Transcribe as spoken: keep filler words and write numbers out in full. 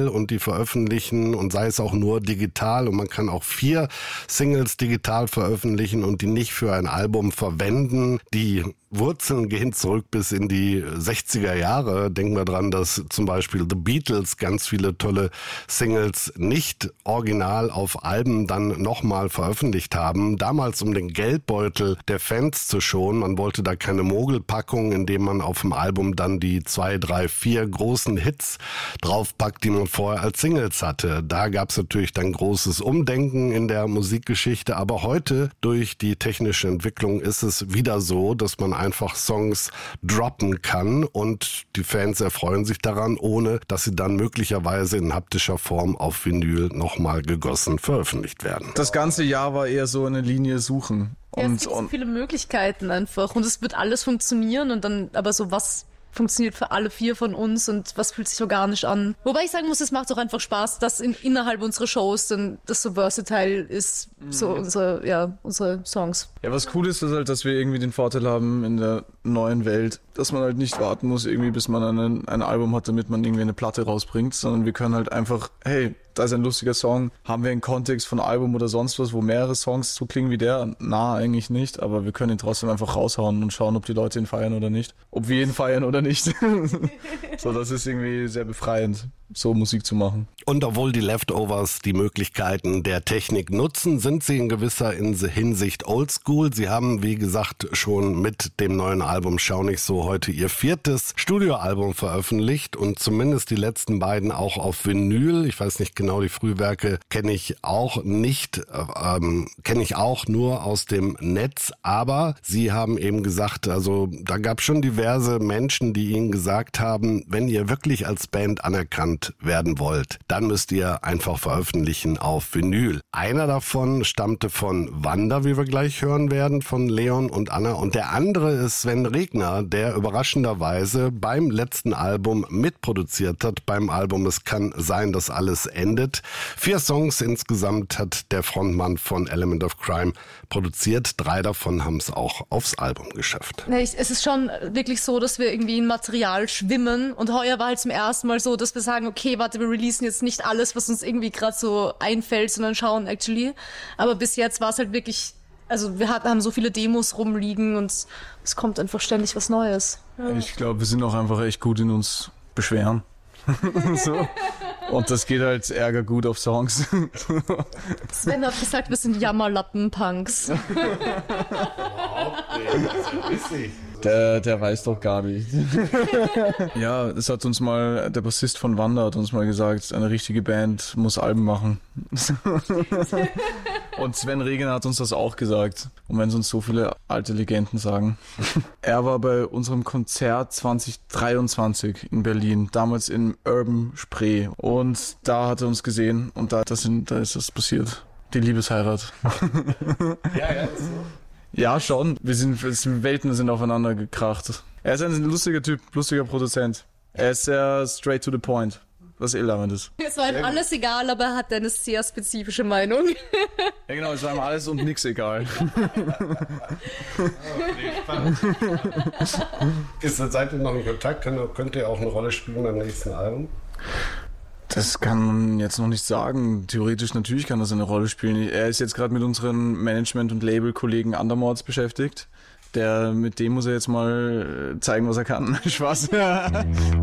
und die veröffentlichen und sei es auch nur digital und man kann auch vier Singles digital veröffentlichen und die nicht für ein Album verwenden. Die Wurzeln gehen zurück bis in die sechziger Jahre. Denken wir dran, dass zum Beispiel The Beatles ganz viele tolle Singles nicht original auf Alben dann nochmal veröffentlicht haben. Damals, um den Geldbeutel der Fans zu schonen. Man wollte da keine Mogelpackung, indem man auf dem Album dann die zwei, drei, vier großen Hits draufpackt, die man vorher als Singles hatte. Da gab es natürlich dann großes Umdenken in der Musikgeschichte. Aber heute, durch die technische Entwicklung, ist es wieder so, dass man einfach Songs droppen kann und die Fans erfreuen sich daran, ohne dass sie dann möglicherweise in haptischer Form auf Vinyl nochmal gegossen veröffentlicht werden. Das ganze Jahr war eher so eine Linie suchen. Ja, und, es gibt so viele Möglichkeiten einfach und es wird alles funktionieren und dann aber so was funktioniert für alle vier von uns und was fühlt sich organisch an. Wobei ich sagen muss, es macht auch einfach Spaß, dass in, innerhalb unserer Shows dann das so versatile ist, so unsere, ja, unsere Songs. Ja, was cool ist, ist halt, dass wir irgendwie den Vorteil haben in der neuen Welt, dass man halt nicht warten muss, irgendwie bis man ein, ein Album hat, damit man irgendwie eine Platte rausbringt, sondern wir können halt einfach, hey, da ist ein lustiger Song, haben wir einen Kontext von Album oder sonst was, wo mehrere Songs so klingen wie der? Na, eigentlich nicht, aber wir können ihn trotzdem einfach raushauen und schauen, ob die Leute ihn feiern oder nicht. Ob wir ihn feiern oder nicht. So, das ist irgendwie sehr befreiend, so Musik zu machen. Und obwohl die Leftovers die Möglichkeiten der Technik nutzen, sind sie in gewisser Hinsicht oldschool. Sie haben, wie gesagt, schon mit dem neuen Album Schau nicht so heute ihr viertes Studioalbum veröffentlicht und zumindest die letzten beiden auch auf Vinyl. Ich weiß nicht genau, die Frühwerke kenne ich auch nicht, ähm, kenne ich auch nur aus dem Netz, aber sie haben eben gesagt, also da gab es schon diverse Menschen, die ihnen gesagt haben, wenn ihr wirklich als Band anerkannt werden wollt, dann müsst ihr einfach veröffentlichen auf Vinyl. Einer davon stammte von Wanda, wie wir gleich hören werden, von Leon und Anna und der andere ist Sven Regner, der überraschenderweise beim letzten Album mitproduziert hat, beim Album Es kann sein, dass alles endet. Vier Songs insgesamt hat der Frontmann von Element of Crime produziert. Drei davon haben es auch aufs Album geschafft. Nee, es ist schon wirklich so, dass wir irgendwie in Material schwimmen und heuer war halt zum ersten Mal so, dass wir sagen, okay, warte, wir releasen jetzt nicht alles, was uns irgendwie gerade so einfällt, sondern schauen actually. Aber bis jetzt war es halt wirklich, also wir haben so viele Demos rumliegen und es kommt einfach ständig was Neues. Ja. Ich glaube, wir sind auch einfach echt gut in uns beschweren. So. Und das geht halt ärger gut auf Songs. Sven hat gesagt, wir sind Jammerlappen-Punks. Der, der weiß doch gar nicht. Ja, das hat uns mal, der Bassist von Wanda hat uns mal gesagt, eine richtige Band muss Alben machen. Und Sven Regner hat uns das auch gesagt. Und wenn es uns so viele alte Legenden sagen. Er war bei unserem Konzert zwanzig dreiundzwanzig in Berlin, damals im Urban Spree. Und da hat er uns gesehen und da, das sind, da ist das passiert. Die Liebesheirat. Ja, ja, so. Ja, schon. Wir sind, Welten sind aufeinander gekracht. Er ist ein lustiger Typ, lustiger Produzent. Er ist sehr straight to the point, was irrelevant ist. Es war ihm alles egal, aber er hat eine sehr spezifische Meinung. Ja genau, es war ihm alles und nix egal. Ist, seid ihr noch in Kontakt? Könnt ihr auch eine Rolle spielen beim nächsten Album? Das kann man jetzt noch nicht sagen. Theoretisch natürlich kann das eine Rolle spielen. Er ist jetzt gerade mit unseren Management- und Label-Kollegen Undermords beschäftigt. Der, mit dem muss er jetzt mal zeigen, was er kann. Spaß.